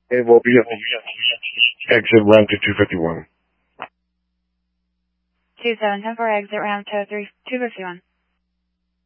It will be at the exit ramp to 251. 2710 for exit ramp to 251.